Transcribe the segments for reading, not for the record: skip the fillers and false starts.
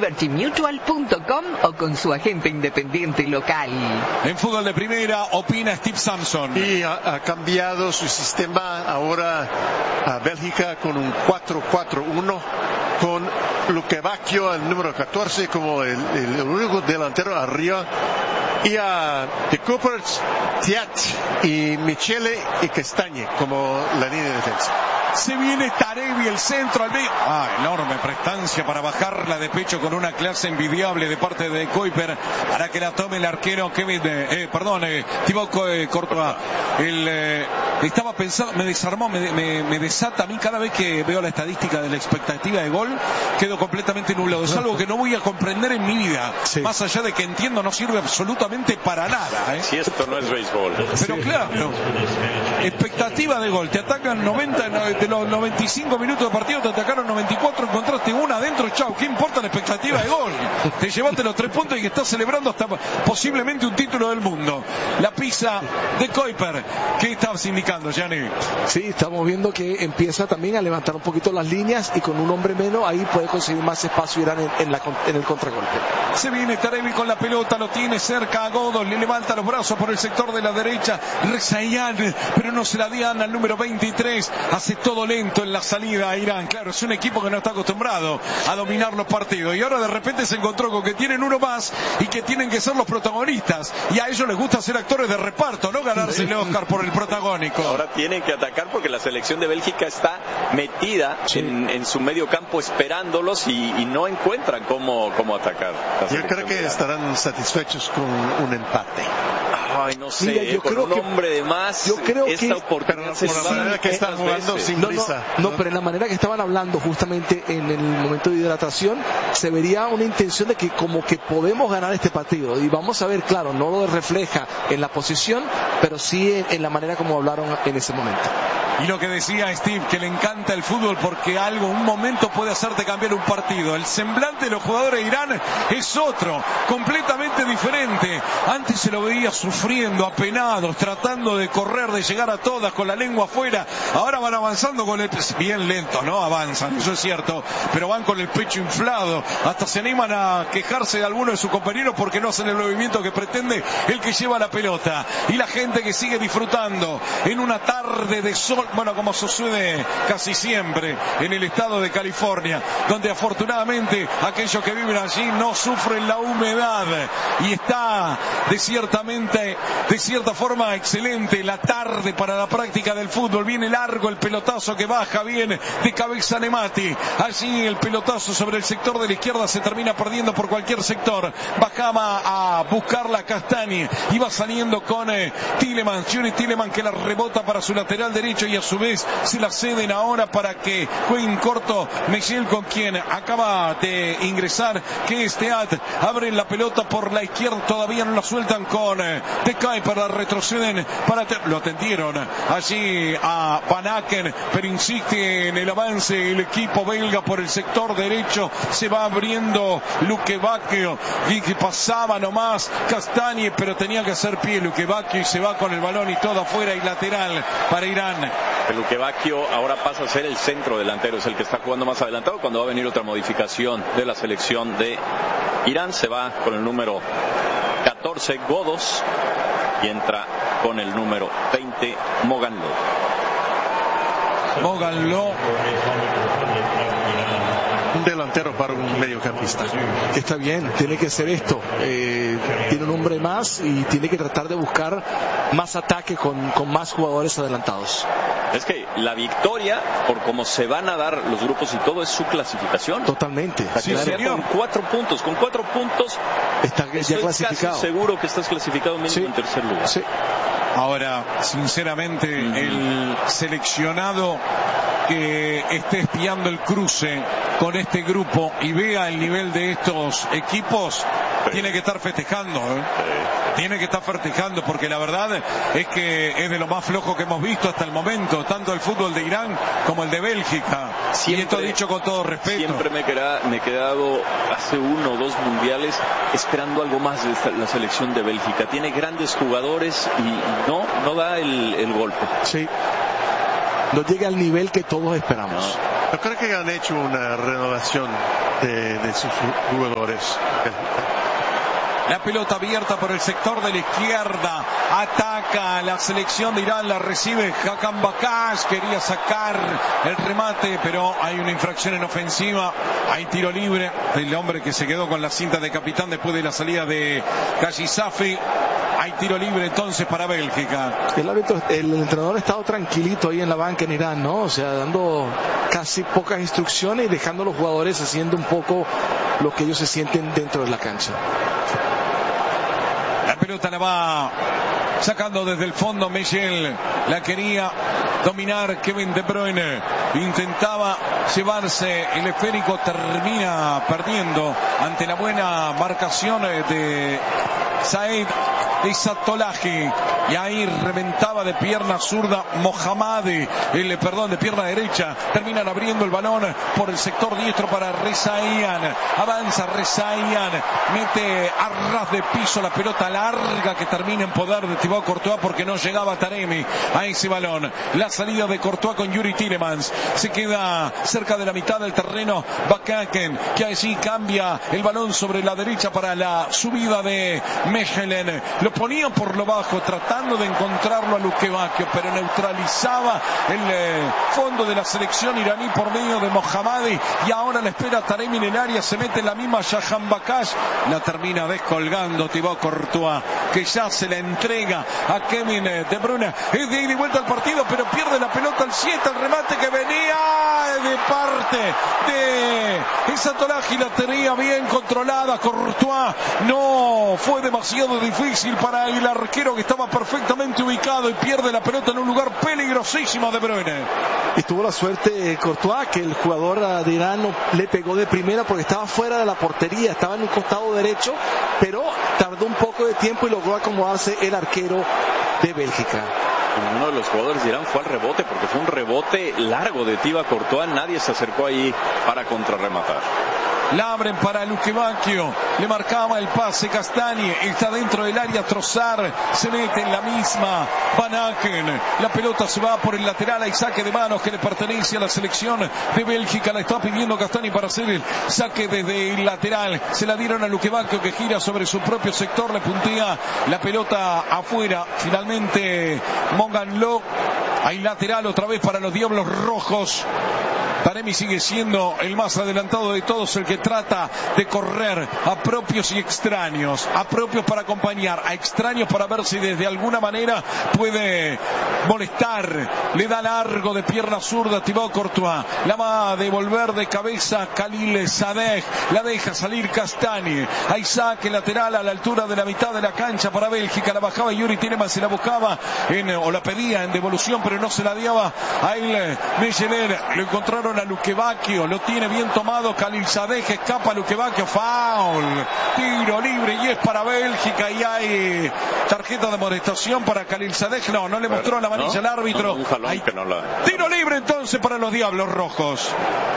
libertymutual.com o con su agente independiente local. En fútbol de primera opina Steve Sampson. Y ha cambiado su sistema ahora a Bélgica con un 4-4-1 con Luque Bacchio, el número 14, como el único delantero arriba, y a De Cooper, Thiat y Michele y Castagne como la línea de defensa. Se viene Tarevi, el centro al medio. Enorme prestancia para bajarla de pecho con una clase envidiable de parte de Kuiper para que la tome el arquero Thibaut Courtois. Estaba pensando, me desarmó, me desata a mí cada vez que veo la estadística de la expectativa de gol, quedo completamente nublado. Es algo que no voy a comprender en mi vida. Sí. Más allá de que entiendo, no sirve absolutamente para nada. Si esto no es béisbol. Pero claro, expectativa de gol. Te atacan 90, de los 95 minutos de partido, te atacaron 94, encontraste una adentro, chau. ¿Qué importa la expectativa de gol? Te llevaste los 3 puntos y que estás celebrando hasta posiblemente un título del mundo. La pizza de Kuiper. ¿Qué estabas indicando, Gianni? Sí, estamos viendo que empieza también a levantar un poquito las líneas y con un hombre menos ahí puede conseguir más espacio Irán en el contragolpe. Se viene Tarevi con la pelota, lo tiene cerca a Godos, le levanta los brazos por el sector de la derecha, Rezayan, pero no se la dan al número 23, hace todo lento en la salida a Irán. Claro, es un equipo que no está acostumbrado a dominar los partidos y ahora de repente se encontró con que tienen uno más y que tienen que ser los protagonistas, y a ellos les gusta ser actores de reparto, no ganarse el Oscar por el protagónico. Ahora tienen que atacar porque la selección de Bélgica está metida en su medio campo esperándolos y no encuentran cómo atacar. Yo creo que estarán satisfechos con un empate. No sé, mira, yo con creo un hombre de más, yo creo esta que, oportunidad se por la manera que están jugando sin prisa. No, pero en la manera que estaban hablando justamente en el momento de hidratación, se vería una intención de que como que podemos ganar este partido, y vamos a ver, claro, no lo refleja en la posición, pero sí en la manera como hablaron en ese momento. Y lo que decía Steve, que le encanta el fútbol porque un momento puede hacerte cambiar un partido. El semblante de los jugadores de Irán es otro, completamente diferente. Antes se lo veía sufriendo, apenados, tratando de correr, de llegar a todas con la lengua afuera. Ahora van avanzando con el bien lento, ¿no? Avanzan, eso es cierto, pero van con el pecho inflado. Hasta se animan a quejarse de alguno de sus compañeros porque no hacen el movimiento que pretende el que lleva la pelota. Y la gente que sigue disfrutando en una tarde de sol, como sucede casi siempre en el estado de California, donde afortunadamente aquellos que viven allí no sufren la humedad, y está de cierta forma excelente la tarde para la práctica del fútbol. Viene largo el pelotazo que baja bien de cabeza Nemati, allí el pelotazo sobre el sector de la izquierda se termina perdiendo por cualquier sector. Bajaba a buscar la Castagne, iba saliendo con Tielemans, Johnny Tielemans, que la rebota para su lateral derecho y a su vez se la ceden ahora para que juegue en corto Michel, con quien acaba de ingresar, que es Thiat. Abren la pelota por la izquierda, todavía no la sueltan con De Kuiper, la retroceden lo atendieron allí a Van Aken, pero insiste en el avance el equipo belga por el sector derecho. Se va abriendo Luque Bacchio y que pasaba nomás Castagne, pero tenía que hacer pie Luque Bacchio y se va con el balón y todo afuera y lateral para Irán. Luque Bacchio ahora pasa a ser el centro delantero, es el que está jugando más adelantado. Cuando va a venir otra modificación de la selección de Irán, se va con el número 14 Godos y entra con el número 20 Mogan Lo. Un delantero para un mediocampista. Está bien, tiene que ser esto. Tiene un hombre más y tiene que tratar de buscar más ataque con más jugadores adelantados. Es que la victoria, por cómo se van a dar los grupos y todo, es su clasificación. Totalmente. Sí, con 4 puntos. Con 4 puntos está ya clasificado. Casi seguro que estás clasificado mínimo en tercer lugar. Sí. Ahora, sinceramente, el seleccionado que esté espiando el cruce con este grupo y vea el nivel de estos equipos, tiene que estar festejando, tiene que estar festejando, porque la verdad es que es de lo más flojo que hemos visto hasta el momento, tanto el fútbol de Irán como el de Bélgica. Siempre, y esto dicho con todo respeto. Siempre me he quedado hace 1 o 2 mundiales esperando algo más de la selección de Bélgica. Tiene grandes jugadores y no da el golpe. Sí. No llega al nivel que todos esperamos. No. Yo creo que han hecho una renovación de sus jugadores. La pelota abierta por el sector de la izquierda. Ataca la selección de Irán. La recibe Hakan Bakash. Quería sacar el remate, pero hay una infracción en ofensiva. Hay tiro libre del hombre que se quedó con la cinta de capitán después de la salida de Kajisafi. Hay tiro libre entonces para Bélgica. El entrenador ha estado tranquilito ahí en la banca en Irán, ¿no? O sea, dando casi pocas instrucciones y dejando a los jugadores haciendo un poco lo que ellos se sienten dentro de la cancha. La pelota la va sacando desde el fondo Michel. La quería dominar Kevin De Bruyne. Intentaba llevarse el esférico. Termina perdiendo ante la buena marcación de Said Izzatolahi. Y ahí reventaba de pierna zurda Mohammadi, de pierna derecha. Terminan abriendo el balón por el sector diestro para Rezaian. Avanza Rezaian, mete a ras de piso la pelota larga que termina en poder de Thibaut Courtois porque no llegaba Taremi a ese balón. La salida de Courtois con Yuri Tielemans. Se queda cerca de la mitad del terreno Bakaken, que allí cambia el balón sobre la derecha para la subida de Mechelen. Lo ponía por lo bajo, tratando de encontrarlo a Lukebakio, pero neutralizaba el fondo de la selección iraní por medio de Mohammadi. Y ahora la espera Taremi en el área. Se mete en la misma Jahan Bakash. La termina descolgando Thibaut Courtois, que ya se la entrega a Kevin De Bruyne. Es de ida y vuelta al partido, pero pierde la pelota al 7. El remate que venía de parte de Izzatolahi la tenía bien controlada Courtois. No fue demasiado difícil para el arquero, que estaba perfectamente ubicado, y pierde la pelota en un lugar peligrosísimo De Bruyne. Y tuvo la suerte Courtois que el jugador de Irán no le pegó de primera porque estaba fuera de la portería, estaba en un costado derecho, pero tardó un poco de tiempo y logró acomodarse el arquero de Bélgica. Uno de los jugadores de Irán fue al rebote, porque fue un rebote largo de Thibaut Courtois. Nadie se acercó ahí para contrarrematar. La abren para Lukebakio. Le marcaba el pase Castagni. Está dentro del área Trossard. Se mete en la misma Van Aken. La pelota se va por el lateral. Hay saque de manos que le pertenece a la selección de Bélgica. La está pidiendo Castagni para hacer el saque desde el lateral. Se la dieron a Lukebakio, que gira sobre su propio sector. Le puntea la pelota afuera. Finalmente Monganlo. Hay lateral otra vez para los Diablos Rojos. Taremi sigue siendo el más adelantado de todos, el que trata de correr a propios y extraños, a propios para acompañar, a extraños para ver si desde alguna manera puede molestar. Le da largo de pierna zurda Thibaut Courtois, la va a devolver de cabeza Khalil Sadeh, la deja salir Castagni. Hay saque lateral a la altura de la mitad de la cancha para Bélgica. La bajaba Yuri Tielemans, se la buscaba o la pedía en devolución, pero no se la daba a él. Mechelen, lo encontraron a Lukebakio, lo tiene bien tomado Khalil Sadeh, escapa Lukebakio, foul, tiro libre y es para Bélgica. Y hay tarjeta de amonestación para Khalil Sadeh. No le mostró la manilla al árbitro. Un jalón que no la... Tiro libre entonces para los Diablos Rojos.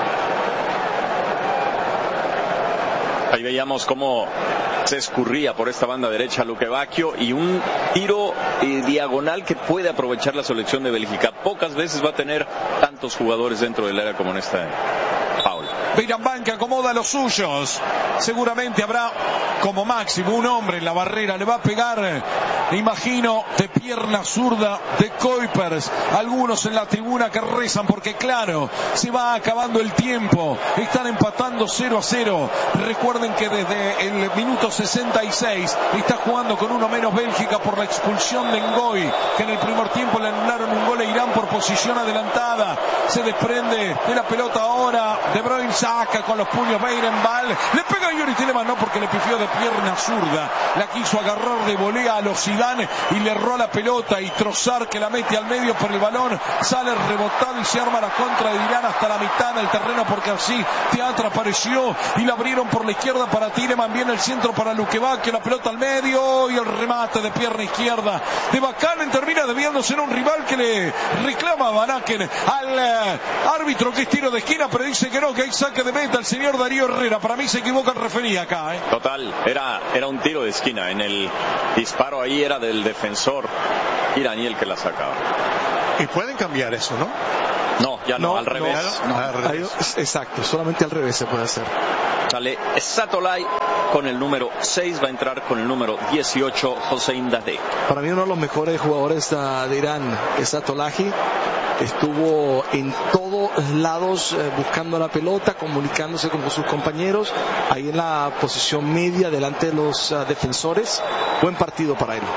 Ahí veíamos cómo se escurría por esta banda derecha Lukebakio, y un tiro diagonal que puede aprovechar la selección de Bélgica. Pocas veces va a tener tantos jugadores dentro del área como en esta foul. Beirambán, que acomoda a los suyos. Seguramente habrá como máximo un hombre en la barrera. Le va a pegar, me imagino, de pierna zurda de Kuipers. Algunos en la tribuna que rezan porque, claro, se va acabando el tiempo. Están empatando 0-0. Recuerden que desde el minuto 66 está jugando con uno menos Bélgica por la expulsión de Ngoy, que en el primer tiempo le anularon un gol a Irán por posición adelantada. Se desprende de la pelota ahora. De Bruyne saca con los puños Beirenbal. Le pega a Yuri Tielemans, no, porque le pifió de pierna zurda. La quiso agarrar de volea a los Zidane y le erró la pelota. Y Trossard, que la mete al medio por el balón, sale rebotado y se arma la contra de Irán hasta la mitad del terreno, porque así Teatro apareció y la abrieron por la izquierda para Tielemans. Viene el centro para Lukebakio, la pelota al medio y el remate de pierna izquierda de Bakanen. Termina desviándose en un rival que le reclama a Van Aken al árbitro, que es tiro de esquina, pero dice que no, que hay saque de meta el señor Darío Herrera. Para mí se equivoca el referí acá, Total, era un tiro de esquina. En el disparo ahí era del defensor iraní el que la sacaba. Y pueden cambiar eso, ¿no? No, ya no, al revés. No, al revés. Exacto, solamente al revés se puede hacer. Sale Satolay con el número 6, va a entrar con el número 18 Hossein Dadeh. Para mí uno de los mejores jugadores de Irán es Satolahi. Estuvo en todos lados buscando la pelota, comunicándose con sus compañeros, ahí en la posición media delante de los defensores. Buen partido para él.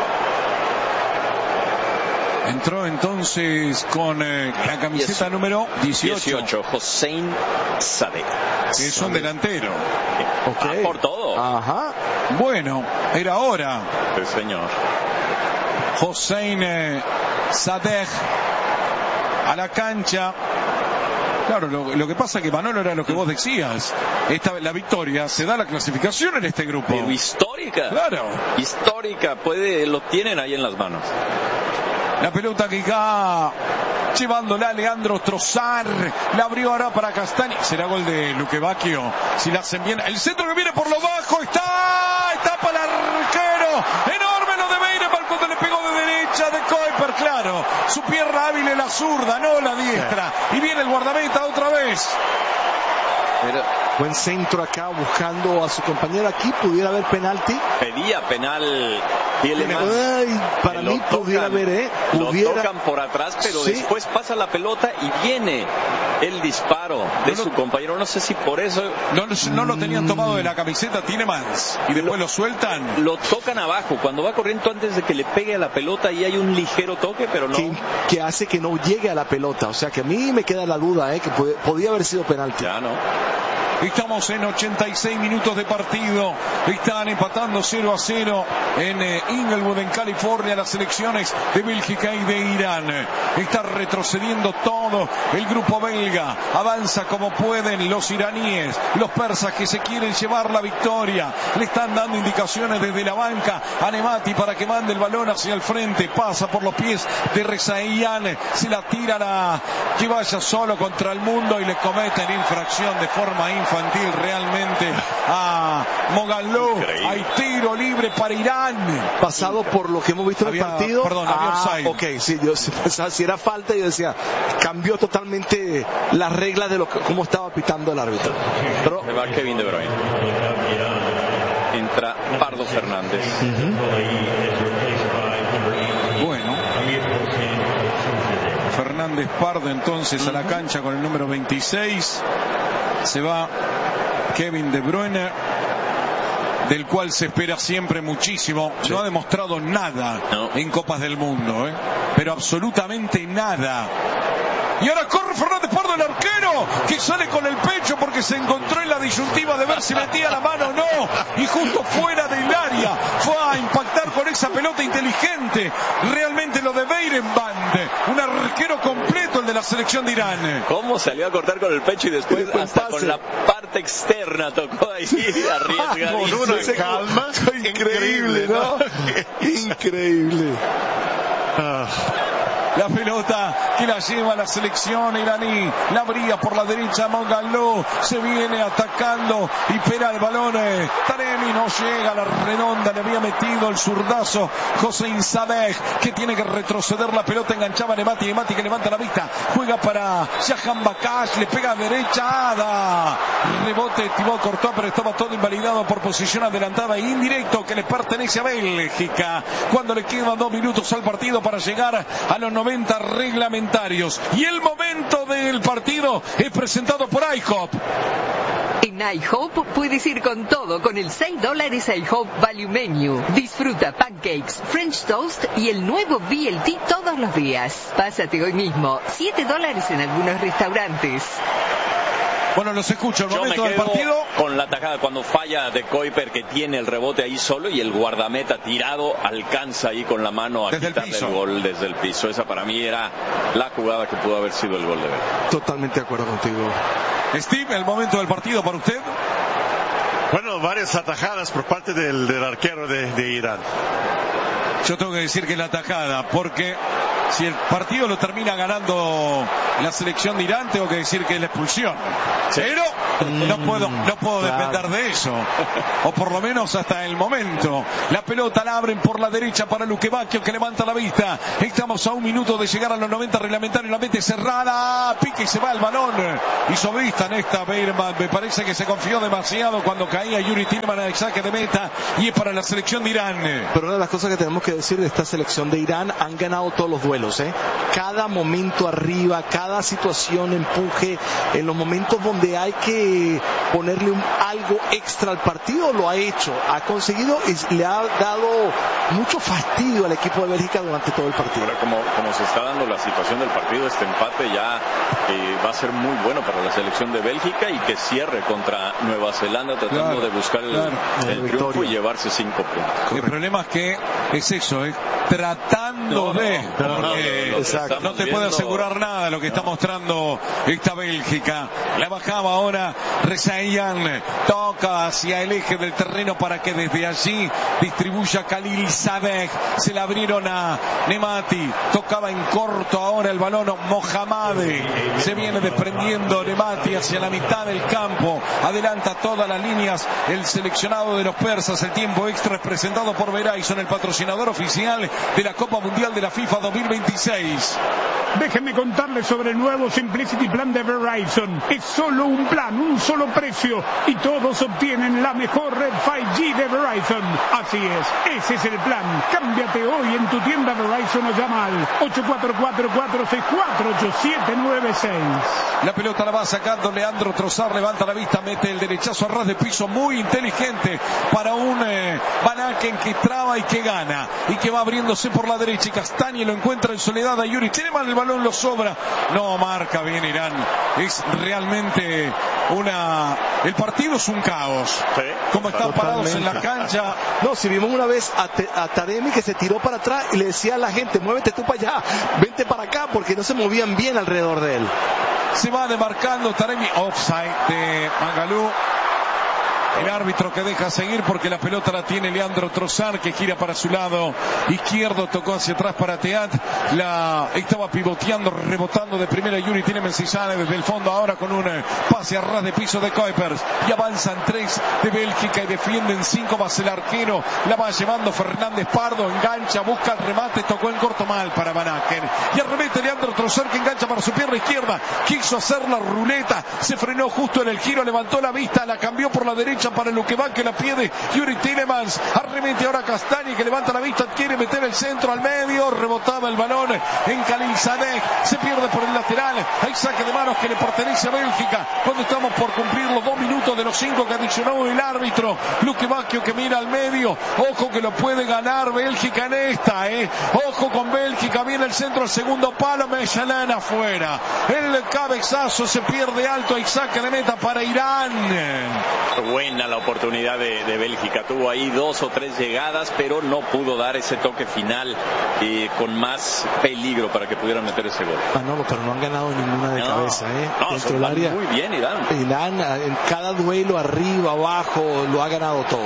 Entró entonces con la camiseta número 18, Hossein Zadeh. Que es un delantero. Okay. Por todo. Ajá. Bueno, era hora. Sí, señor. Hossein Zadeh a la cancha. Claro, lo que pasa es que Manolo era lo que vos decías. La victoria se da la clasificación en este grupo. Pero histórica. Claro. Histórica, lo tienen ahí en las manos. La pelota que va llevándola a Leandro Trossard. La abrió ahora para Castañi. Será gol de Luquevacchio. Si la hacen bien. El centro que viene por lo bajo. Tapa el arquero. Enorme lo de Beirenbach cuando le pegó de derecha de Kuiper. Claro. Su pierna hábil en la zurda, no la diestra. Y viene el guardameta otra vez. Buen centro acá buscando a su compañero. Aquí pudiera haber penalti. Pedía penal. Para mí pudiera haber, Lo tocan por atrás, pero sí. Después pasa la pelota y viene el disparo de su compañero. No sé si por eso no lo tenían tomado de la camiseta Tielemans y después lo sueltan. Lo tocan abajo cuando va corriendo antes de que le pegue a la pelota y hay un ligero toque, pero no. Que hace que no llegue a la pelota. O sea que a mí me queda la duda que podía haber sido penalti. Ya no. Estamos en 86 minutos de partido. Están empatando 0-0 en Inglewood, en California, las selecciones de Bélgica y de Irán. Está retrocediendo todo el grupo belga. Avanza como pueden los iraníes, los persas que se quieren llevar la victoria. Le están dando indicaciones desde la banca a Nemati para que mande el balón hacia el frente. Pasa por los pies de Rezaian. Se la tiran a que vaya solo contra el mundo y le cometen infracción de forma infantil realmente a Mogalou. Hay tiro libre para Irán. Basado por lo que hemos visto en el partido. Perdón, había offside. Ok, sí, yo pensaba si era falta, yo decía, cambió totalmente la regla de cómo estaba pitando el árbitro. Pero se va Kevin De Bruyne. Entra Pardo Fernández. Bueno, Fernández Pardo entonces a la cancha con el número 26. Se va Kevin De Bruyne, del cual se espera siempre muchísimo. No ha demostrado nada en Copas del Mundo, pero absolutamente nada. Y ahora corre Fernández Pardo, el arquero, que sale con el pecho porque se encontró en la disyuntiva de ver si metía la mano o no. Y justo fuera del área fue a impactar con esa pelota inteligente. Realmente lo de Beirenbach, un arquero completo el de la selección de Irán. ¿Cómo salió a cortar con el pecho y después hasta con la parte externa tocó ahí arriesgadísimo? Con una calma increíble, ¿no? Increíble. La pelota que la lleva la selección iraní, la abría por la derecha Mogalou, se viene atacando y pega el balón. Taremi no llega a la redonda, le había metido el zurdazo Hossein Zadeh, que tiene que retroceder la pelota, enganchaba a Nemati que levanta la vista, juega para Jahan Bakash, le pega a derecha, rebote, Thibaut Courtois, pero estaba todo invalidado por posición adelantada e indirecto que le pertenece a Bélgica, cuando le quedan 2 minutos al partido para llegar a los 90 reglamentarios. Y el momento del partido es presentado por IHOP. En IHOP puedes ir con todo con el $6 IHOP Value Menu. Disfruta pancakes, French toast y el nuevo BLT todos los días. Pásate hoy mismo. $7 en algunos restaurantes. Bueno, los escucho. El momento del partido. Con la tajada cuando falla de Kuiper, que tiene el rebote ahí solo, y el guardameta tirado alcanza ahí con la mano a quitarle el gol desde el piso. Esa para mí era la jugada que pudo haber sido el gol de Bélgica. Totalmente de acuerdo contigo. Steve, el momento del partido para usted. Bueno, varias atajadas por parte del arquero de Irán. Yo tengo que decir que es la tajada, porque si el partido lo termina ganando la selección de Irán, tengo que decir que es la expulsión. Pero No puedo depender de eso, o por lo menos hasta el momento. La pelota la abren por la derecha para Luque Bacchio, que levanta la vista. Estamos a un minuto de llegar a los 90 reglamentarios. La mete cerrada, pique y se va el balón. Hizo vista en esta Beirman. Me parece que se confió demasiado cuando caía Yuri Tillman al saque de meta, y es para la selección de Irán. Pero una de las cosas que tenemos que decir de esta selección de Irán, han ganado todos los duelos, cada momento arriba, cada situación, empuje, en los momentos donde hay que ponerle algo extra al partido, lo ha hecho, ha conseguido y le ha dado mucho fastidio al equipo de Bélgica durante todo el partido. Ahora, como se está dando la situación del partido, este empate ya va a ser muy bueno para la selección de Bélgica, y que cierre contra Nueva Zelanda tratando de buscar el triunfo y llevarse 5 puntos. El problema es que es eso, tratando no te puedo asegurar nada lo que está mostrando esta Bélgica. La bajaba ahora Rezaian, toca hacia el eje del terreno para que desde allí distribuya Khalil Sadek. Se la abrieron a Nemati, tocaba en corto ahora el balón Mohammadi, se viene desprendiendo Nemati hacia la mitad del campo, adelanta todas las líneas el seleccionado de los persas. El tiempo extra es presentado por Verizon, el patrocinador oficial de la Copa Mundial de la FIFA 2026. Déjenme contarles sobre el nuevo Simplicity Plan de Verizon. Es solo un plan, un solo precio, y todos obtienen la mejor red 5G de Verizon. Así es, ese es el plan. Cámbiate hoy en tu tienda Verizon o llama al 844-464-8796. La pelota la va sacando Leandro Trossard, levanta la vista, mete el derechazo a ras de piso, muy inteligente para un Van Aken que traba y que gana, y que va abriéndose por la derecha, y Castañe lo encuentra en soledad a Yuri Tillman, el balón lo sobra, no marca bien Irán. Es realmente el partido es un caos, como están parados en la cancha. No, si vimos una vez a Taremi que se tiró para atrás y le decía a la gente, muévete tú para allá, vente para acá, porque no se movían bien alrededor de él. Se va demarcando Taremi, offside de Magalú. El árbitro que deja seguir porque la pelota la tiene Leandro Trossard, que gira para su lado izquierdo, tocó hacia atrás para Teat, estaba pivoteando, rebotando de primera Yuri Tillman, y sale desde el fondo ahora con un pase a ras de piso de Kuipers, y avanzan 3 de Bélgica y defienden 5 más el arquero. La va llevando Fernández Pardo, engancha, busca el remate, tocó en corto mal para Van Aken, y arremete Leandro Trossard, que engancha para su pierna izquierda, quiso hacer la ruleta, se frenó justo en el giro, levantó la vista, la cambió por la derecha para Luque Bacchio, la pierde Yuri Tillman, arremete ahora Castañe, que levanta la vista, quiere meter el centro al medio, rebotaba el balón en Khalil Sadek, se pierde por el lateral, hay saque de manos que le pertenece a Bélgica, cuando estamos por cumplir los 2 minutos de los 5 que adicionó el árbitro. Luque Bacchio que mira al medio, ojo que lo puede ganar Bélgica en esta, ojo con Bélgica, viene el centro al segundo palo, Mechalán afuera, el cabezazo se pierde alto, hay saque de meta para Irán. Buena la oportunidad de Bélgica, tuvo ahí 2 o 3 llegadas, pero no pudo dar ese toque final con más peligro para que pudieran meter ese gol. Manolo, pero no han ganado ninguna de cabeza, dentro del área. Muy bien Irán. Irán en cada duelo, arriba, abajo, lo ha ganado todo.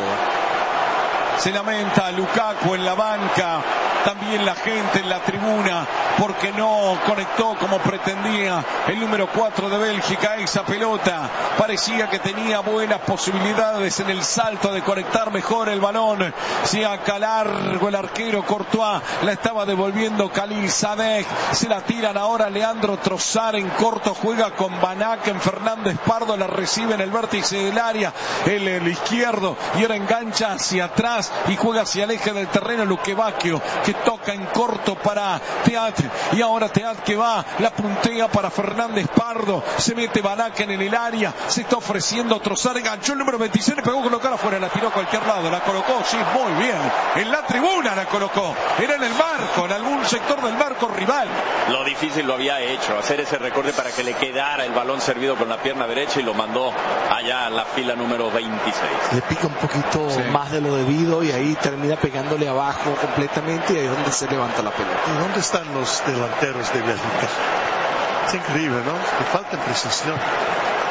Se lamenta Lukaku en la banca, también la gente en la tribuna, porque no conectó como pretendía el número 4 de Bélgica. Esa pelota parecía que tenía buenas posibilidades en el salto de conectar mejor el balón. Se acá largo el arquero Courtois, la estaba devolviendo Khalil Sadek, se la tiran ahora Leandro Trossard en corto, juega con Van Aken, Fernández Pardo la recibe en el vértice del área, el izquierdo, y ahora engancha hacia atrás y juega hacia el eje del terreno Luque Bacchio, que toca en corto para Teat, y ahora Teat que va, la puntea para Fernández Pardo, se mete Van Aken en el área, se está ofreciendo Trossard, enganchó el número 26, le pegó colocar afuera, la tiró a cualquier lado, la colocó, sí, muy bien, en la tribuna la colocó, era en el marco, en algún sector del marco rival. Lo difícil lo había hecho, hacer ese recorte para que le quedara el balón servido con la pierna derecha, y lo mandó allá a la fila número 26. Le pica un poquito más de lo debido, y ahí termina pegándole abajo completamente, y ahí es donde se levanta la pelota. ¿Y dónde están los delanteros de Bélgica? Es increíble, ¿no? Le falta precisión.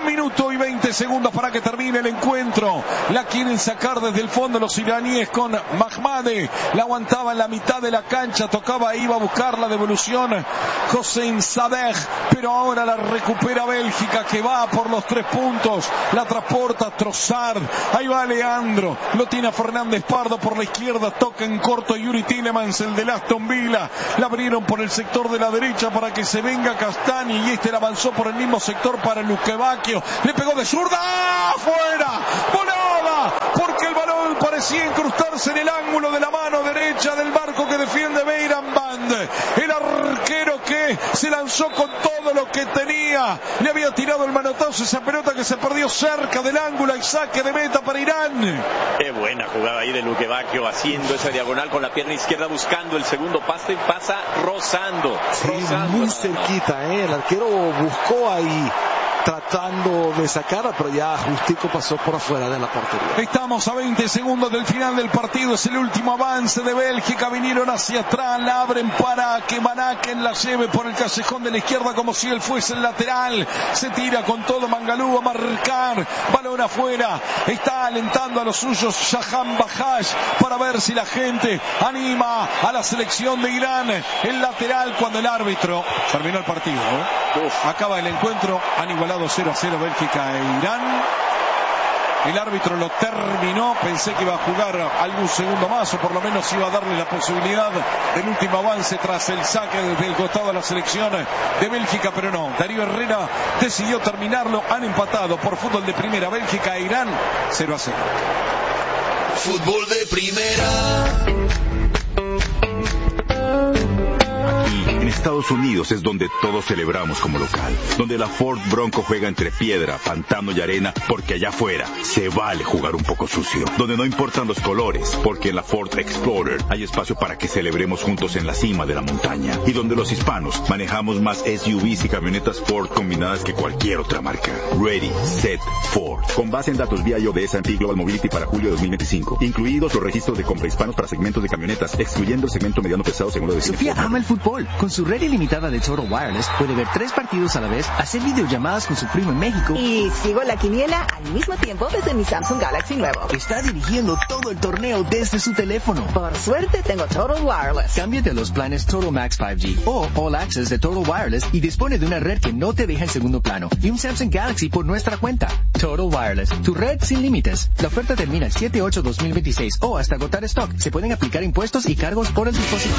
1 minuto y 20 segundos para que termine el encuentro. La quieren sacar desde el fondo los iraníes con Mahmade. La aguantaba en la mitad de la cancha, tocaba, iba a buscar la devolución Hossein Sadeh, pero ahora la recupera Bélgica, que va por los 3 puntos. La transporta Trossard. Ahí va Leandro. Lo tiene a Fernández Pardo por la izquierda. Toca en corto Yuri Tillemans, el de Aston Villa. La abrieron por el sector de la derecha para que se venga Castagni, y este la avanzó por el mismo sector para Lukebakio. Le pegó de zurda. ¡Fuera! ¡Volada! Porque el balón parecía incrustarse en el ángulo de la mano derecha del marco que defiende Beiran Band. El arquero que se lanzó con todo lo que tenía. Le había tirado el manotazo, esa pelota que se perdió cerca del ángulo, y saque de meta para Irán. Qué buena jugada ahí de Lukebakio, haciendo esa diagonal con la pierna izquierda, buscando el segundo pase, pasa rozando. Sí, muy cerquita, el arquero buscó ahí tratando de sacarla, pero ya justico pasó por afuera de la portería. Estamos a 20 segundos del final del partido. Es el último avance de Bélgica. Vinieron hacia atrás, la abren para que Manaken la lleve por el callejón de la izquierda como si él fuese el lateral. Se tira con todo Mangalú a marcar. Balón afuera. Está alentando a los suyos Shahan Bahash para ver si la gente anima a la selección de Irán. El lateral, cuando el árbitro terminó el partido. Acaba el encuentro. Han igualado 0-0 Bélgica e Irán. El árbitro lo terminó. Pensé que iba a jugar algún segundo más, o por lo menos iba a darle la posibilidad del último avance tras el saque desde el costado de la selección de Bélgica, pero no. Darío Herrera decidió terminarlo. Han empatado por fútbol de primera Bélgica e Irán 0-0. Fútbol de primera. En Estados Unidos es donde todos celebramos como local, donde la Ford Bronco juega entre piedra, pantano y arena, porque allá afuera se vale jugar un poco sucio, donde no importan los colores, porque en la Ford Explorer hay espacio para que celebremos juntos en la cima de la montaña, y donde los hispanos manejamos más SUVs y camionetas Ford combinadas que cualquier otra marca. Ready, Set, Ford. Con base en datos BIO de S&P Global Mobility para julio de 2025, incluidos los registros de compra hispanos para segmentos de camionetas, excluyendo el segmento mediano pesado según lo define. Sofía ama el fútbol. Con su red ilimitada de Total Wireless puede ver 3 partidos a la vez, hacer videollamadas con su primo en México y sigo la quiniela al mismo tiempo desde mi Samsung Galaxy nuevo. Está dirigiendo todo el torneo desde su teléfono. Por suerte tengo Total Wireless. Cámbiate a los planes Total Max 5G o All Access de Total Wireless y dispone de una red que no te deja en segundo plano y un Samsung Galaxy por nuestra cuenta. Total Wireless, tu red sin límites. La oferta termina el 7/8/2026 o hasta agotar stock. Se pueden aplicar impuestos y cargos por el dispositivo.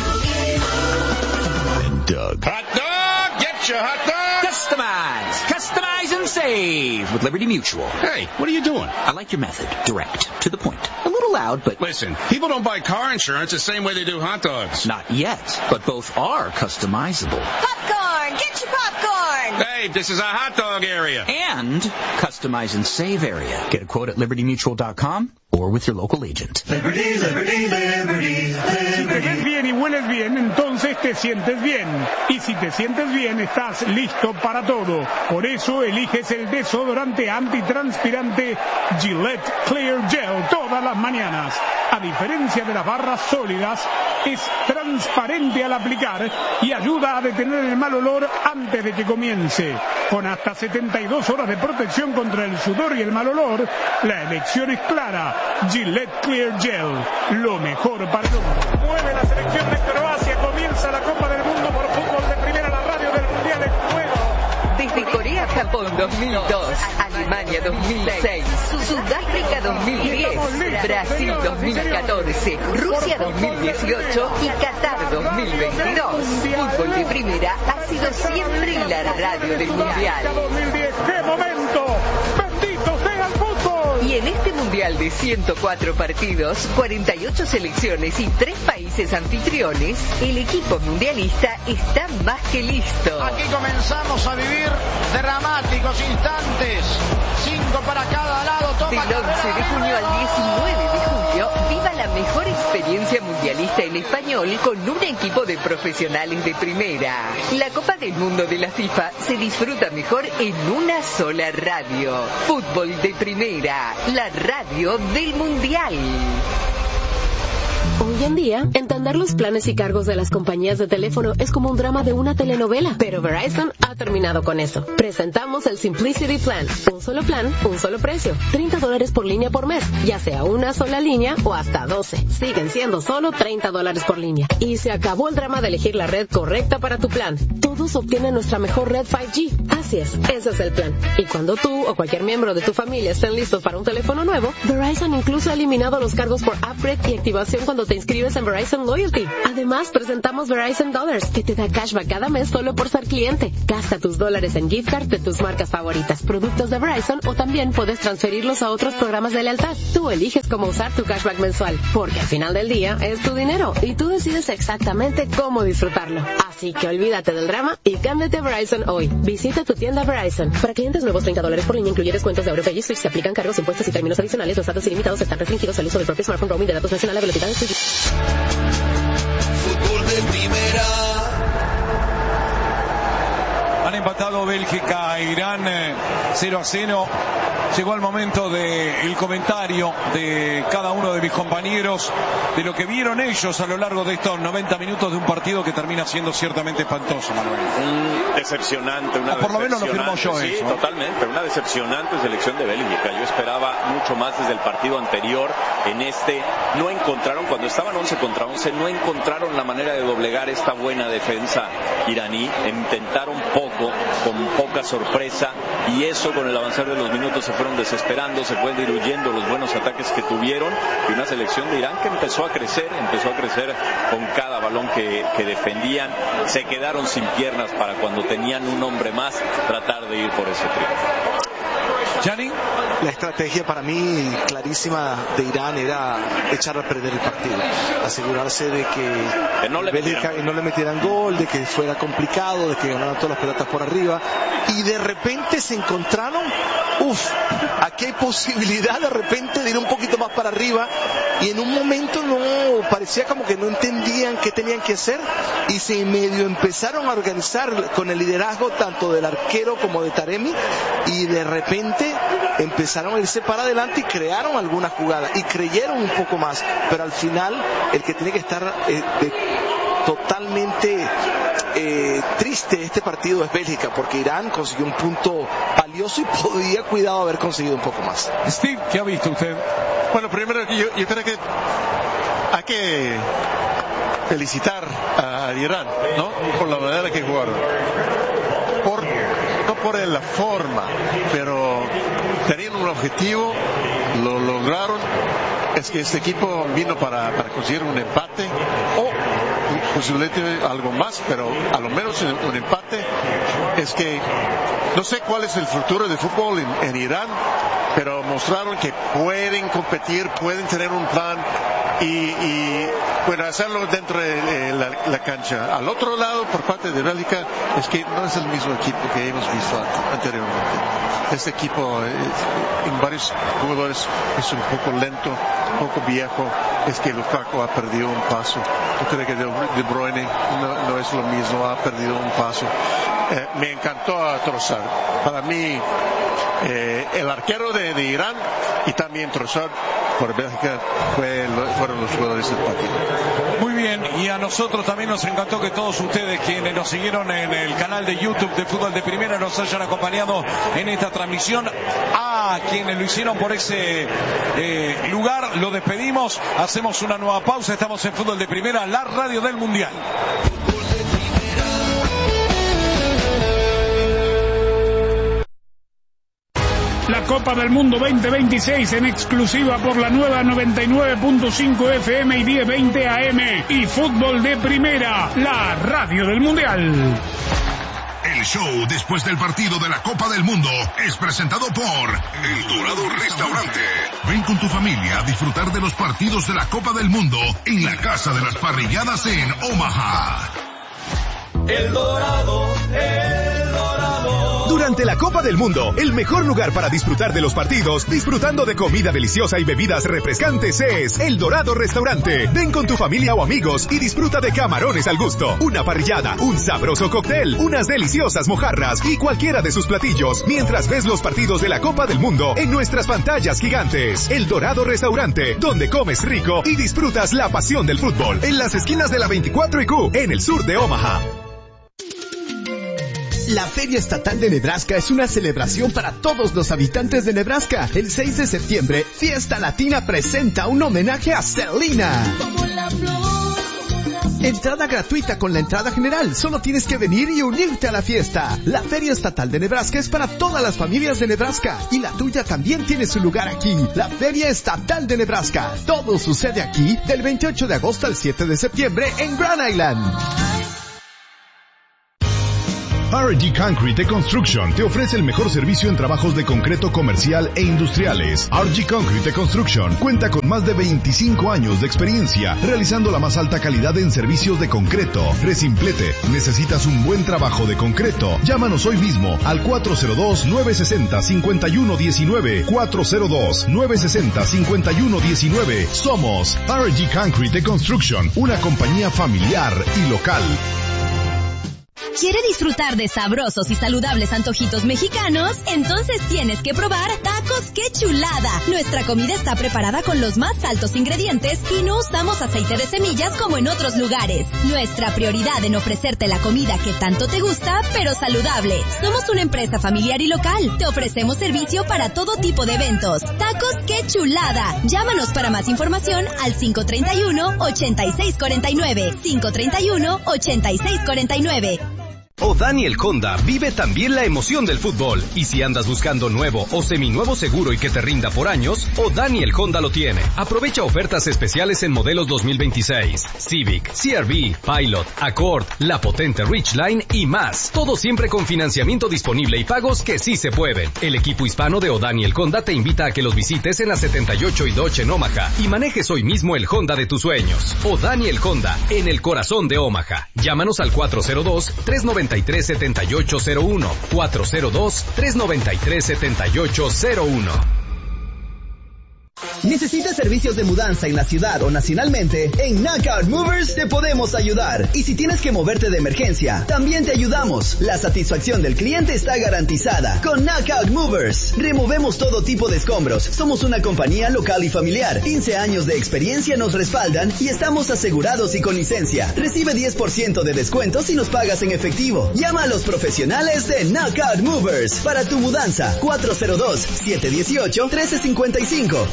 Doug. Hot dog! Get your hot dog! Customize and save with Liberty Mutual. Hey, what are you doing? I like your method. Direct. To the point. A little loud, but... Listen, people don't buy car insurance the same way they do hot dogs. Not yet, but both are customizable. Popcorn! Get your popcorn! Hey, this is a hot dog area. And customize and save area. Get a quote at libertymutual.com or with your local agent. Liberty, liberty, liberty, liberty. Si te ves bien y hueles bien, entonces te sientes bien. Y si te sientes bien, estás listo para todo. Por eso eliges el desodorante antitranspirante Gillette Clear Gel todas las mañanas. A diferencia de las barras sólidas, es transparente al aplicar y ayuda a detener el mal olor antes de que comience. Con hasta 72 horas de protección contra el sudor y el mal olor, la elección es clara. Gillette Clear Gel, lo mejor para el hombre. Mueve la selección de Croacia, comienza la Copa del Mundo por fútbol de primera, la radio del Mundial en juego. Desde Corea, Japón 2002, Alemania 2006, Sudáfrica 2010, Brasil 2014, Rusia 2018 y Qatar 2022. Fútbol de primera ha sido siempre la radio del Mundial. 2010, ¡qué momento! ¡Bendito sea el fútbol! Y en este Mundial de 104 partidos, 48 selecciones y 3 países anfitriones, el equipo mundialista está más que listo. Aquí comenzamos a vivir dramáticos instantes. 5 para cada lado. Del 11 de junio al 19 de julio, viva la mejor experiencia mundialista en español con un equipo de profesionales de primera. La Copa del Mundo de la FIFA se disfruta mejor en una sola radio. Fútbol de primera, la radio del Mundial. Hoy en día, entender los planes y cargos de las compañías de teléfono es como un drama de una telenovela, pero Verizon ha terminado con eso. Presentamos el Simplicity Plan. Un solo plan, un solo precio. $30 por línea por mes, ya sea una sola línea o hasta 12. Siguen siendo solo $30 por línea. Y se acabó el drama de elegir la red correcta para tu plan. Todos obtienen nuestra mejor red 5G. Así es, ese es el plan. Y cuando tú o cualquier miembro de tu familia estén listos para un teléfono nuevo, Verizon incluso ha eliminado los cargos por upgrade y activación cuando te inscribes en Verizon Loyalty. Además, presentamos Verizon Dollars, que te da cashback cada mes solo por ser cliente. Gasta tus dólares en gift card de tus marcas favoritas, productos de Verizon, o también puedes transferirlos a otros programas de lealtad. Tú eliges cómo usar tu cashback mensual, porque al final del día es tu dinero y tú decides exactamente cómo disfrutarlo. Así que olvídate del drama y cámbiate a Verizon hoy. Visita tu tienda Verizon. Para clientes nuevos, $30 por línea incluye descuentos de AuroPay y Switch. Se aplican cargos, impuestos y términos adicionales. Los datos ilimitados están restringidos al uso del propio smartphone. Roaming de datos nacional a velocidad de Switch. Fútbol de primera. Han empatado Bélgica e Irán 0-0. Llegó el momento del comentario de cada uno de mis compañeros de lo que vieron ellos a lo largo de estos 90 minutos de un partido que termina siendo ciertamente espantoso, Manuel. Decepcionante, una por lo menos lo firmo yo sí, eso. Totalmente, una decepcionante selección de Bélgica. Yo esperaba mucho más desde el partido anterior. En este no encontraron, cuando estaban 11 contra 11, no encontraron la manera de doblegar esta buena defensa iraní. Intentaron poco, con poca sorpresa, y eso con el avanzar de los minutos se fueron desesperando, se fueron diluyendo los buenos ataques que tuvieron, y una selección de Irán que empezó a crecer con cada balón que defendían. Se quedaron sin piernas para cuando tenían un hombre más tratar de ir por ese triunfo. Gianni, la estrategia para mí clarísima de Irán era echar a perder el partido, asegurarse de que no le metieran gol, de que fuera complicado, de que ganaran todas las pelotas por arriba, y de repente se encontraron, aquí hay posibilidad de repente de ir un poquito más para arriba, y en un momento no, parecía como que no entendían qué tenían que hacer, y se medio empezaron a organizar con el liderazgo tanto del arquero como de Taremi, y de repente empezaron a irse para adelante y crearon alguna jugada y creyeron un poco más, pero al final el que tiene que estar totalmente triste este partido es Bélgica, porque Irán consiguió un punto valioso y podía, cuidado, haber conseguido un poco más. Steve, ¿qué ha visto usted? Bueno, primero yo creo que hay que felicitar a Irán, ¿no? Por la manera que jugaron. No por la forma, pero tenían un objetivo, lo lograron. Es que este equipo vino para conseguir un empate o posiblemente algo más, pero a lo menos un empate. Es que no sé cuál es el futuro del fútbol en Irán, pero mostraron que pueden competir, pueden tener un plan y bueno, hacerlo dentro de la cancha. Al otro lado, por parte de Bélgica, es que no es el mismo equipo que hemos visto anteriormente. Este equipo en varios jugadores es un poco lento, un poco viejo. Es que Lukaku ha perdido un paso. Yo creo que De Bruyne no es lo mismo, ha perdido un paso. Me encantó a Trossard. Para mí, el arquero de Irán y también Trossard por Bélgica fueron los jugadores del partido. Muy bien, y a nosotros también nos encantó que todos ustedes quienes nos siguieron en el canal de YouTube de Fútbol de Primera nos hayan acompañado en esta transmisión. A quienes lo hicieron por ese lugar, lo despedimos, hacemos una nueva pausa, estamos en Fútbol de Primera, la radio del Mundial. La Copa del Mundo 2026 en exclusiva por la nueva 99.5 FM y 1020 AM y Fútbol de Primera, la radio del Mundial. El show después del partido de la Copa del Mundo es presentado por El Dorado Restaurante. Ven con tu familia a disfrutar de los partidos de la Copa del Mundo en la Casa de las Parrilladas en Omaha. El Dorado, El Dorado. Durante la Copa del Mundo, el mejor lugar para disfrutar de los partidos, disfrutando de comida deliciosa y bebidas refrescantes es El Dorado Restaurante. Ven con tu familia o amigos y disfruta de camarones al gusto, una parrillada, un sabroso cóctel, unas deliciosas mojarras y cualquiera de sus platillos, mientras ves los partidos de la Copa del Mundo en nuestras pantallas gigantes. El Dorado Restaurante, donde comes rico y disfrutas la pasión del fútbol, en las esquinas de la 24 y Q, en el sur de Omaha. La Feria Estatal de Nebraska es una celebración para todos los habitantes de Nebraska. El 6 de septiembre, Fiesta Latina presenta un homenaje a Selena. Entrada gratuita con la entrada general. Solo tienes que venir y unirte a la fiesta. La Feria Estatal de Nebraska es para todas las familias de Nebraska. Y la tuya también tiene su lugar aquí. La Feria Estatal de Nebraska. Todo sucede aquí del 28 de agosto al 7 de septiembre en Grand Island. RG Concrete Construction te ofrece el mejor servicio en trabajos de concreto comercial e industriales. RG Concrete Construction cuenta con más de 25 años de experiencia realizando la más alta calidad en servicios de concreto. Resimplete, ¿necesitas un buen trabajo de concreto? Llámanos hoy mismo al 402-960-5119. 402-960-5119. Somos RG Concrete Construction, una compañía familiar y local. ¿Quiere disfrutar de sabrosos y saludables antojitos mexicanos? Entonces tienes que probar Tacos ¡Qué Chulada! Nuestra comida está preparada con los más altos ingredientes y no usamos aceite de semillas como en otros lugares. Nuestra prioridad en ofrecerte la comida que tanto te gusta, pero saludable. Somos una empresa familiar y local. Te ofrecemos servicio para todo tipo de eventos. Tacos ¡Qué Chulada! Llámanos para más información al 531-8649. 531-8649. O'Daniel Honda vive también la emoción del fútbol. Y si andas buscando nuevo o seminuevo seguro y que te rinda por años, O'Daniel Honda lo tiene. Aprovecha ofertas especiales en modelos 2026, Civic, CR-V, Pilot, Accord, la potente Ridgeline y más. Todo siempre con financiamiento disponible y pagos que sí se pueden. El equipo hispano de O'Daniel Honda te invita a que los visites en la 78 y Dodge en Omaha y manejes hoy mismo el Honda de tus sueños. O'Daniel Honda, en el corazón de Omaha. Llámanos al 402-393-7801. 402-393-7801. ¿Necesitas servicios de mudanza en la ciudad o nacionalmente? En Knockout Movers te podemos ayudar. Y si tienes que moverte de emergencia, también te ayudamos. La satisfacción del cliente está garantizada. Con Knockout Movers, removemos todo tipo de escombros. Somos una compañía local y familiar. 15 años de experiencia nos respaldan y estamos asegurados y con licencia. Recibe 10% de descuento si nos pagas en efectivo. Llama a los profesionales de Knockout Movers para tu mudanza. 402-718-1355.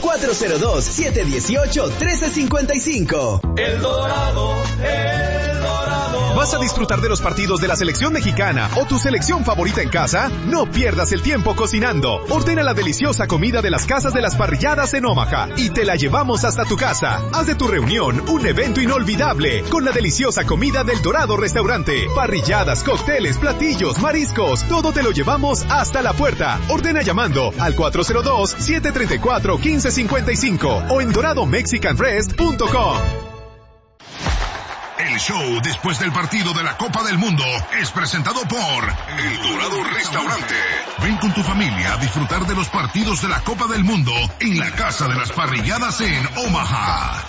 402-718-1355. El Dorado, El Dorado. ¿Vas a disfrutar de los partidos de la selección mexicana o tu selección favorita en casa? No pierdas el tiempo cocinando. Ordena la deliciosa comida de las casas de las parrilladas en Omaha y te la llevamos hasta tu casa. Haz de tu reunión un evento inolvidable con la deliciosa comida del Dorado Restaurante. Parrilladas, cócteles, platillos, mariscos, todo te lo llevamos hasta la puerta. Ordena llamando al 402-734-1555 o en doradomexicanrest.com. El show después del partido de la Copa del Mundo es presentado por El Dorado Restaurante. Ven con tu familia a disfrutar de los partidos de la Copa del Mundo en la Casa de las Parrilladas en Omaha.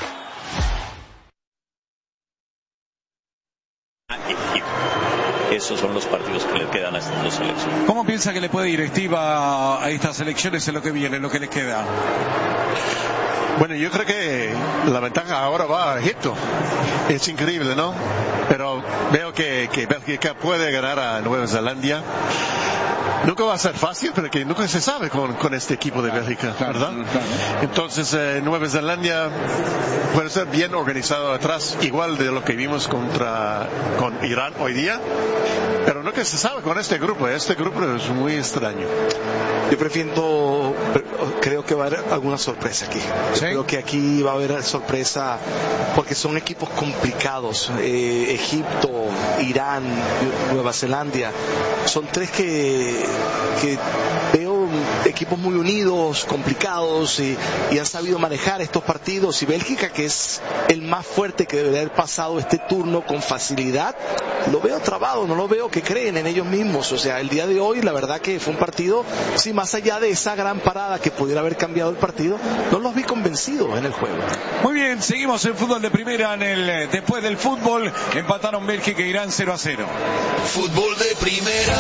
Esos son los partidos que le quedan a estas dos selecciones. ¿Cómo piensa que le puede ir Steve a estas elecciones en lo que viene, en lo que les queda? Bueno, yo creo que la ventaja ahora va a Egipto. Es increíble, ¿no? Pero veo que Bélgica puede ganar a Nueva Zelanda. Nunca va a ser fácil, pero que nunca se sabe con este equipo de Bélgica, ¿verdad? Entonces, Nueva Zelanda puede ser bien organizado atrás, igual de lo que vimos con Irán hoy día, pero nunca se sabe con este grupo. Este grupo es muy extraño. Yo creo que va a haber alguna sorpresa aquí. ¿Sí? Creo que aquí va a haber sorpresa porque son equipos complicados. Egipto, Irán, Nueva Zelanda, son tres que veo equipos muy unidos, complicados y han sabido manejar estos partidos. Y Bélgica, que es el más fuerte, que debería haber pasado este turno con facilidad, lo veo trabado, no lo veo que creen en ellos mismos. O sea, el día de hoy la verdad que fue un partido, sí, más allá de esa gran parada que pudiera haber cambiado el partido, no los vi convencidos en el juego. Muy bien, seguimos en fútbol de primera. Después del fútbol empataron Bélgica e Irán 0-0. Fútbol de primera.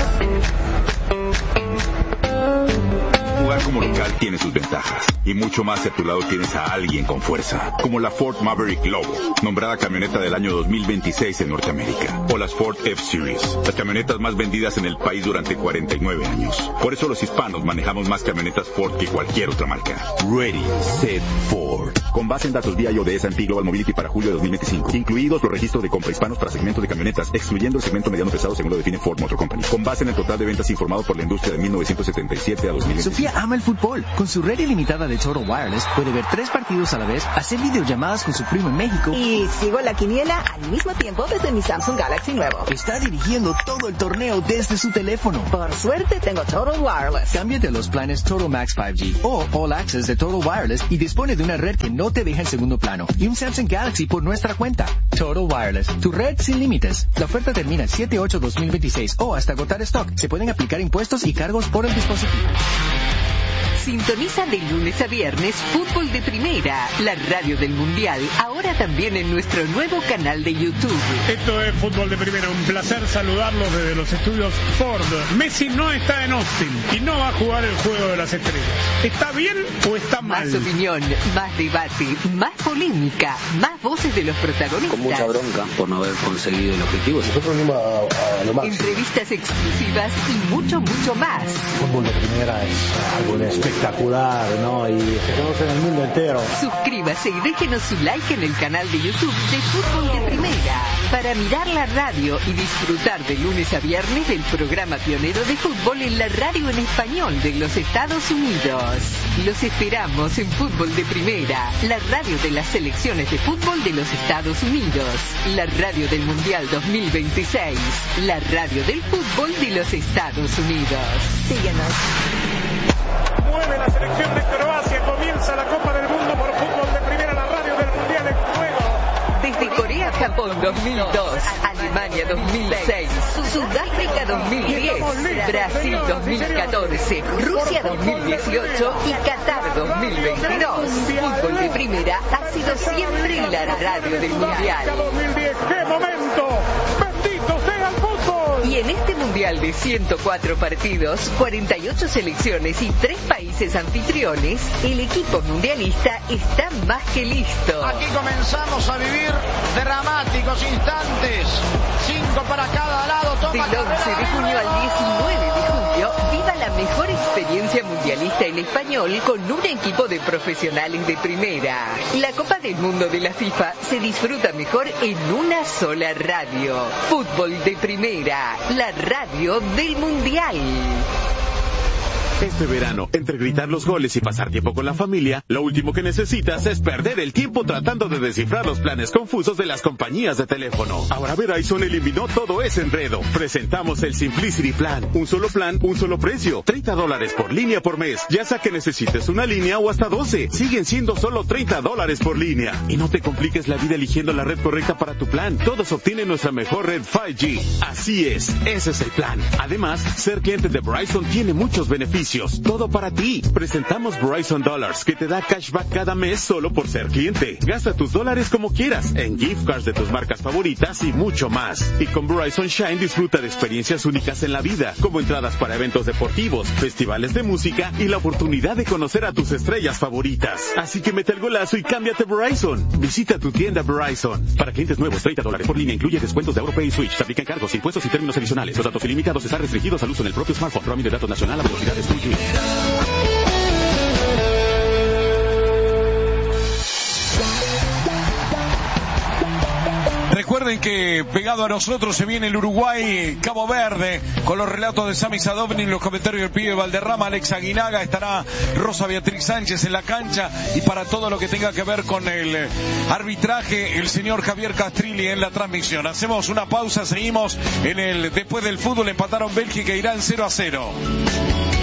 Jugar como local tiene sus ventajas y mucho más si a tu lado tienes a alguien con fuerza, como la Ford Maverick Lobo, nombrada camioneta del año 2026 en Norteamérica, o las Ford F-Series, las camionetas más vendidas en el país durante 49 años. Por eso los hispanos manejamos más camionetas Ford que cualquier otra marca. Ready, Set, Ford. Con base en datos BIO de S&P Global Mobility para julio de 2025, incluidos los registros de compra hispanos para segmentos de camionetas, excluyendo el segmento mediano pesado según lo define Ford Motor Company. Con base en el total de ventas informado por la industria de 1977 a 2025. Sofía ama el fútbol. Con su red ilimitada de Total Wireless puede ver 3 partidos a la vez, hacer videollamadas con su primo en México y sigo la quiniela al mismo tiempo desde mi Samsung Galaxy nuevo. Está dirigiendo todo el torneo desde su teléfono. Por suerte tengo Total Wireless. Cámbiate a los planes Total Max 5G o All Access de Total Wireless y dispone de una red que no te deja en segundo plano y un Samsung Galaxy por nuestra cuenta. Total Wireless, tu red sin límites. La oferta termina el 7/8/2026 o hasta agotar stock. Se pueden aplicar impuestos y cargos por el dispositivo. Sintoniza de lunes a viernes Fútbol de Primera, la radio del Mundial, ahora también en nuestro nuevo canal de YouTube. Esto es Fútbol de Primera, un placer saludarlos desde los estudios Ford. Messi no está en Austin y no va a jugar el Juego de las Estrellas. ¿Está bien o está mal? Más opinión, más debate, más polémica, más voces de los protagonistas. Con mucha bronca por no haber conseguido el objetivo. Nosotros venimos a lo máximo. Entrevistas exclusivas y mucho, mucho más. Fútbol de Primera es algo de espectacular, ¿no? Y se conoce en el mundo entero. Suscríbase y déjenos su like en el canal de YouTube de Fútbol de Primera para mirar la radio y disfrutar de lunes a viernes del programa pionero de fútbol en la radio en español de los Estados Unidos. Los esperamos en Fútbol de Primera, la radio de las selecciones de fútbol de los Estados Unidos, la radio del Mundial 2026, la radio del fútbol de los Estados Unidos. Síguenos. Mueve la selección de Croacia, comienza la Copa del Mundo por Fútbol de Primera, la radio del Mundial en juego. Desde Corea-Japón 2002, Alemania 2006, Sudáfrica 2010, Brasil 2014, Rusia 2018 y Qatar 2022. Fútbol de Primera ha sido siempre la radio del Mundial. 2010, ¡qué momento! ¡Bendito sea el fútbol! Y en este Mundial de 104 partidos, 48 selecciones y 3 países anfitriones, el equipo mundialista está más que listo. Aquí comenzamos a vivir dramáticos instantes. 5 para cada lado. Toma del 11 de junio al 19 de julio, viva la mejor experiencia mundialista en español con un equipo de profesionales de primera. La Copa del Mundo de la FIFA se disfruta mejor en una sola radio. Fútbol de Primera, la radio del Mundial. Este verano, entre gritar los goles y pasar tiempo con la familia, lo último que necesitas es perder el tiempo tratando de descifrar los planes confusos de las compañías de teléfono. Ahora Verizon eliminó todo ese enredo. Presentamos el Simplicity Plan. Un solo plan, un solo precio. $30 por línea por mes. Ya sea que necesites una línea o hasta 12. Siguen siendo solo $30 por línea. Y no te compliques la vida eligiendo la red correcta para tu plan. Todos obtienen nuestra mejor red 5G. Así es, ese es el plan. Además, ser cliente de Verizon tiene muchos beneficios. Todo para ti. Presentamos Verizon Dollars, que te da cashback cada mes solo por ser cliente. Gasta tus dólares como quieras, en gift cards de tus marcas favoritas y mucho más. Y con Verizon Shine disfruta de experiencias únicas en la vida, como entradas para eventos deportivos, festivales de música y la oportunidad de conocer a tus estrellas favoritas. Así que mete el golazo y cámbiate Verizon. Visita tu tienda Verizon. Para clientes nuevos, $30 por línea incluye descuentos de AuroPay y Switch. Se aplican cargos, impuestos y términos adicionales. Los datos ilimitados están restringidos al uso en el propio smartphone. Roaming de datos nacional a velocidades 3G. Recuerden que pegado a nosotros se viene el Uruguay Cabo Verde con los relatos de Sami Sadovni, los comentarios del pibe Valderrama, Alex Aguinaga, estará Rosa Beatriz Sánchez en la cancha, y para todo lo que tenga que ver con el arbitraje, el señor Javier Castrilli en la transmisión. Hacemos una pausa, seguimos en el después del fútbol. Empataron Bélgica e Irán 0-0.